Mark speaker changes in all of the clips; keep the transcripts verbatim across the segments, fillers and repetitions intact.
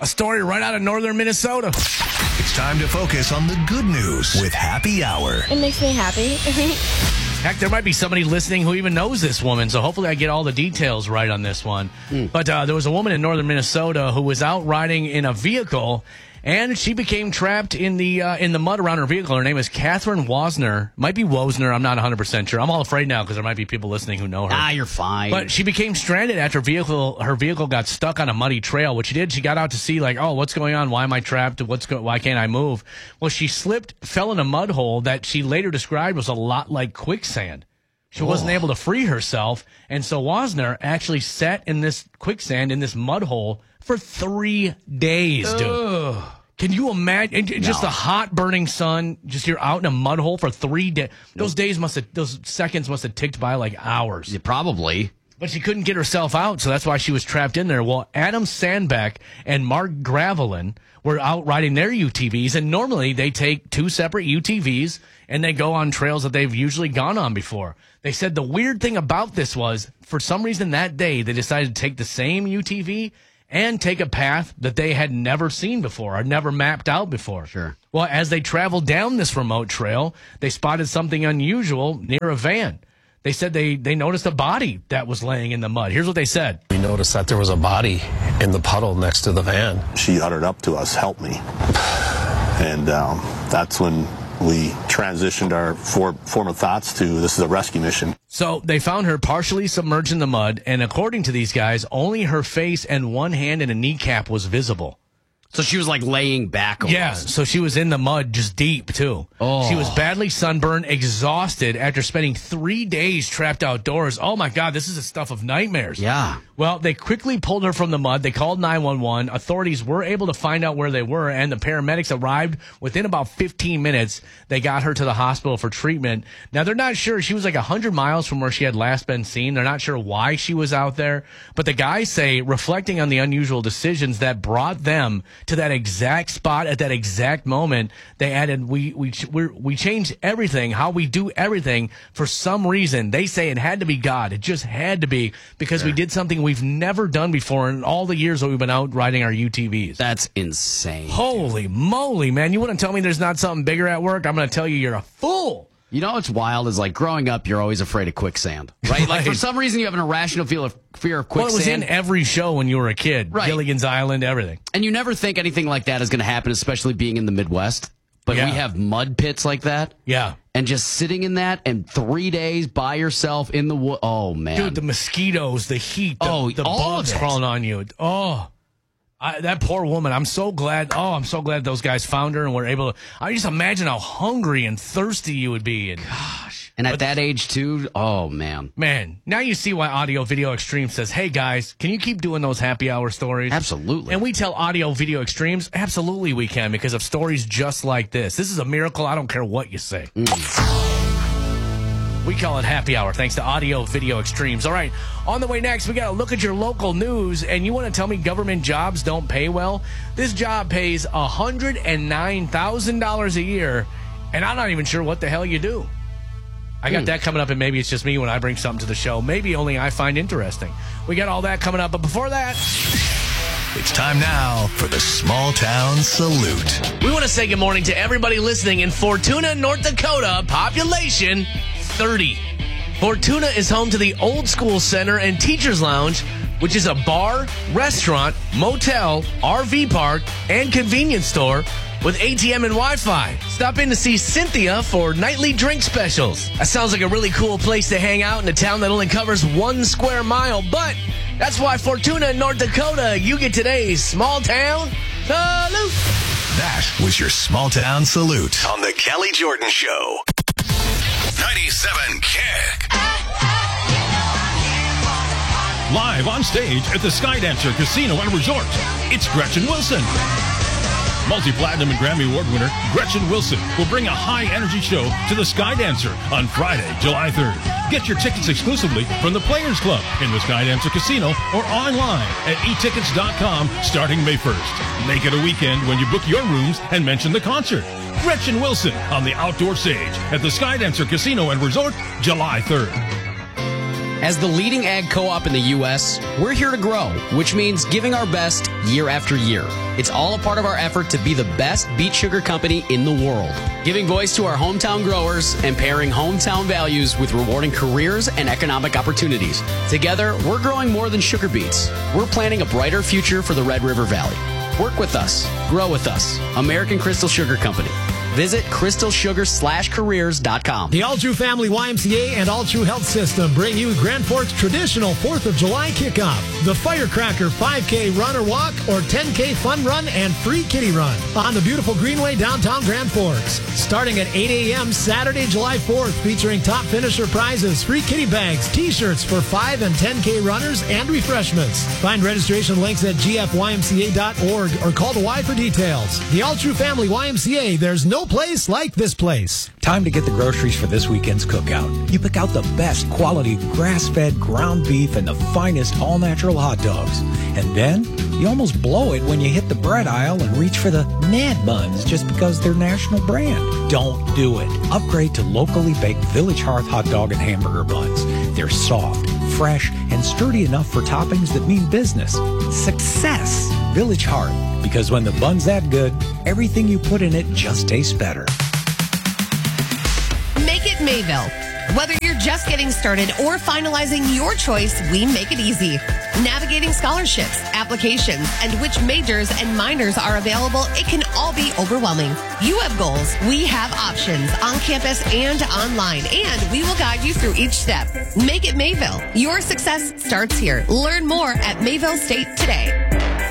Speaker 1: story right out of northern Minnesota.
Speaker 2: It's time to focus on the good news with Happy Hour.
Speaker 3: It makes me happy.
Speaker 1: Heck, there might be somebody listening who even knows this woman, so hopefully I get all the details right on this one. Mm. But uh, there was a woman in northern Minnesota who was out riding in a vehicle, and she became trapped in the uh, in the mud around her vehicle. Her name is Catherine Wozner. Might be Wozner. I'm not one hundred percent sure. I'm all afraid now because there might be people listening who know her.
Speaker 4: Ah, you're fine.
Speaker 1: But she became stranded after vehicle her vehicle got stuck on a muddy trail. What she did, she got out to see, like, oh, what's going on? Why am I trapped? What's go- Why can't I move? Well, she slipped, fell in a mud hole that she later described was a lot like quicksand. She wasn't able to free herself, and so Wozner actually sat in this quicksand, in this mud hole, for three days, dude. Ugh. Can you imagine? Just
Speaker 4: No.
Speaker 1: the hot, burning sun, just you're out in a mud hole for three days. Those days must have, those seconds must have ticked by like hours.
Speaker 4: Yeah, probably.
Speaker 1: But she couldn't get herself out, so that's why she was trapped in there. Well, Adam Sandbeck and Mark Gravelin were out riding their U T Vs, and normally they take two separate U T Vs, and they go on trails that they've usually gone on before. They said the weird thing about this was, for some reason that day, they decided to take the same U T V and take a path that they had never seen before or never mapped out before.
Speaker 4: Sure.
Speaker 1: Well, as they traveled down this remote trail, they spotted something unusual near a van. They said they, they noticed a body that was laying in the mud. Here's what they said.
Speaker 5: We noticed that there was a body in the puddle next to the van.
Speaker 6: She uttered up to us, "Help me." And um, that's when we transitioned our for, form of thoughts to, this is a rescue mission.
Speaker 1: So they found her partially submerged in the mud, and according to these guys, only her face and one hand and a kneecap was visible.
Speaker 4: So she was like laying back almost.
Speaker 1: Yeah, so she was in the mud just deep, too.
Speaker 4: Oh.
Speaker 1: She was badly sunburned, exhausted after spending three days trapped outdoors. Oh, my God, this is the stuff of nightmares.
Speaker 4: Yeah.
Speaker 1: Well, they quickly pulled her from the mud. They called nine one one. Authorities were able to find out where they were, and the paramedics arrived within about fifteen minutes. They got her to the hospital for treatment. Now, they're not sure. She was like one hundred miles from where she had last been seen. They're not sure why she was out there. But the guys say, reflecting on the unusual decisions that brought them to that exact spot at that exact moment, they added, we we we're, we changed everything, how we do everything for some reason. They say it had to be God. It just had to be because
Speaker 4: Sure.
Speaker 1: we did something we've never done before in all the years that we've been out riding our U T Vs.
Speaker 4: That's insane.
Speaker 1: Holy moly, man. You wouldn't tell me there's not something bigger at work? I'm going to tell you you're a fool.
Speaker 4: You know what's wild is like growing up, you're always afraid of quicksand, right? Like for
Speaker 1: Right.
Speaker 4: some reason you have an irrational feel of fear of
Speaker 1: Well,
Speaker 4: quicksand.
Speaker 1: it was in every show when you were a kid.
Speaker 4: Right.
Speaker 1: Gilligan's Island, everything.
Speaker 4: And you never think anything like that is going to happen, especially being in the Midwest. But
Speaker 1: Yeah.
Speaker 4: we have mud pits like that.
Speaker 1: Yeah.
Speaker 4: And just sitting in that and three days by yourself in the wood. Oh, man.
Speaker 1: Dude, the mosquitoes, the heat, the,
Speaker 4: Oh,
Speaker 1: the
Speaker 4: all of
Speaker 1: bugs
Speaker 4: it.
Speaker 1: crawling on you. Oh, I, that poor woman. I'm so glad. Oh, I'm so glad those guys found her and were able to. I just imagine how hungry and thirsty you would be. And gosh.
Speaker 4: And at that age, too, oh, man.
Speaker 1: Man, now you see why Audio Video Extreme says, hey, guys, can you keep doing those happy hour stories?
Speaker 4: Absolutely.
Speaker 1: And we tell Audio Video Extremes, absolutely we can, because of stories just like this. This is a miracle. I don't care what you say. We call it happy hour, thanks to Audio Video Extremes. All right, on the way next, we got to look at your local news, and you want to tell me government jobs don't pay well? This job pays one hundred nine thousand dollars a year, and I'm not even sure what the hell you do. I got
Speaker 4: Hmm.
Speaker 1: that coming up, and maybe it's just me when I bring something to the show. Maybe only I find interesting. We got all that coming up, but before that,
Speaker 2: It's time now for the Small Town Salute.
Speaker 1: we want to say good morning to everybody listening in Fortuna, North Dakota, population thirty. Fortuna is home to the Old School Center and Teachers Lounge, which is a bar, restaurant, motel, R V park, and convenience store with A T M and Wi-Fi. Stop in to see Cynthia for nightly drink specials. That sounds like a really cool place to hang out in a town that only covers one square mile, but that's why Fortuna, North Dakota, you get today's Small Town Salute.
Speaker 2: That was your Small Town Salute on the Kelly Jordan Show. ninety-seven Kick.
Speaker 7: Live on stage at the Skydancer Casino and Resort, it's Gretchen Wilson. Multi-platinum and Grammy Award winner Gretchen Wilson will bring a high-energy show to the Skydancer on Friday, July third. Get your tickets exclusively from the Players Club in the Skydancer Casino or online at e tickets dot com starting May first. Make it a weekend when you book your rooms and mention the concert. Gretchen Wilson on the outdoor stage at the Skydancer Casino and Resort, July third.
Speaker 4: As the leading ag co-op in the U S, we're here to grow, which means giving our best year after year. It's all a part of our effort to be the best beet sugar company in the world, giving voice to our hometown growers and pairing hometown values with rewarding careers and economic opportunities. Together, we're growing more than sugar beets. We're planning a brighter future for the Red River Valley. Work with us. Grow with us. American Crystal Sugar Company. Visit crystal sugar slash careers dot com.
Speaker 3: The All True Family Y M C A and All True Health System bring you Grand Forks' traditional fourth of July kickoff. The Firecracker five K run or walk or ten K fun run and free kitty run on the beautiful Greenway downtown Grand Forks. Starting at eight a.m. Saturday, July fourth, featuring top finisher prizes, free kitty bags, t-shirts for five and ten K runners, and refreshments. Find registration links at g f y m c a dot org or call the Y for details. The All True Family Y M C A, there's no place like this place.
Speaker 8: Time to get the groceries for this weekend's cookout. You pick out the best quality grass-fed ground beef and the finest all-natural hot dogs. And then you almost blow it when you hit the bread aisle and reach for the Nad buns just because they're national brand. Don't do it. Upgrade to locally baked Village Hearth hot dog and hamburger buns. They're soft, fresh, and sturdy enough for toppings that mean business. Success! Village Hearth. Because when the bun's that good, everything you put in it just tastes better.
Speaker 9: Make it Mayville. Whether you're just getting started or finalizing your choice, we make it easy. Navigating scholarships, applications, and which majors and minors are available, it can all be overwhelming. You have goals. We have options on campus and online, and we will guide you through each step. Make it Mayville. Your success starts here. Learn more at Mayville State today.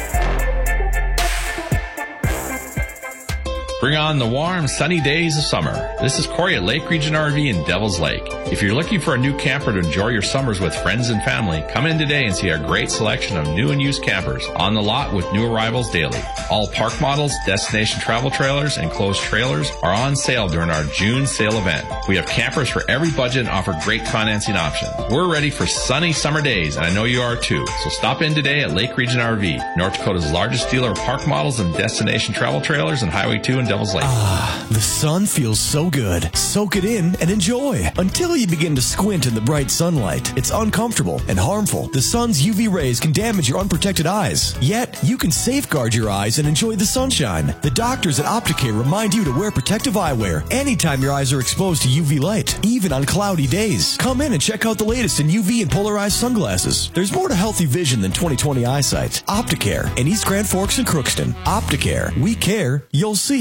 Speaker 10: Bring on the warm, sunny days of summer. This is Corey at Lake Region R V in Devil's Lake. If you're looking for a new camper to enjoy your summers with friends and family, come in today and see our great selection of new and used campers on the lot with new arrivals daily. All park models, destination travel trailers, and closed trailers are on sale during our June sale event. We have campers for every budget and offer great financing options. We're ready for sunny summer days, and I know you are too. So stop in today at Lake Region R V, North Dakota's largest dealer of park models and destination travel trailers, and Highway two in Devil's Lake.
Speaker 11: Ah, the sun feels so good. Soak it in and enjoy until you begin to squint in the bright sunlight. It's uncomfortable and harmful. The sun's U V rays can damage your unprotected eyes. Yet, you can safeguard your eyes and enjoy the sunshine. The doctors at Opticare remind you to wear protective eyewear anytime your eyes are exposed to U V light, even on cloudy days. Come in and check out the latest in U V and polarized sunglasses. There's more to healthy vision than twenty twenty eyesight. Opticare in East Grand Forks and Crookston. Opticare. We care. You'll see.